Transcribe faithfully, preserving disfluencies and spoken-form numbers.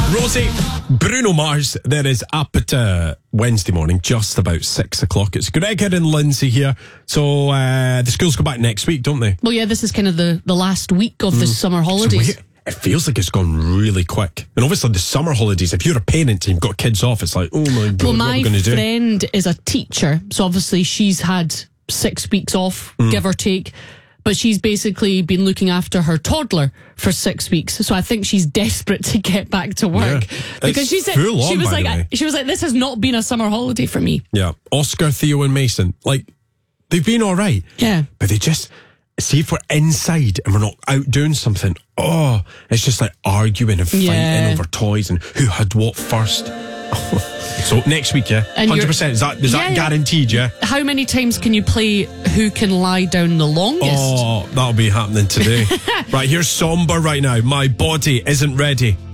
Rosie, Bruno Mars, there is up at uh, Wednesday morning, just about six o'clock. It's Gregor and Lindsay here. So uh, the schools go back next week, don't they? Well, yeah, this is kind of the, the last week of the summer holidays. So it feels like it's gone really quick. And obviously the summer holidays, if you're a parent and you've got kids off, it's like, oh my God, Well, what my are we going to do? friend is a teacher, so obviously she's had six weeks off, Mm. give or take. But she's basically been looking after her toddler for six weeks. So I think she's desperate to get back to work. Yeah. Because It's she said full on, she was by like the way. she was like, this has not been a summer holiday for me. Yeah. Oscar, Theo and Mason, like, they've been all right. Yeah. But they just, see if we're inside and we're not out doing something, oh, it's just like arguing and fighting Yeah. over toys and who had what first. So next week, yeah? And one hundred you're- percent. Is that, is Yeah, that yeah. guaranteed, yeah? How many times can you play who can lie down the longest? Oh, that'll be happening today. Right, here's Somber right now. My body isn't ready.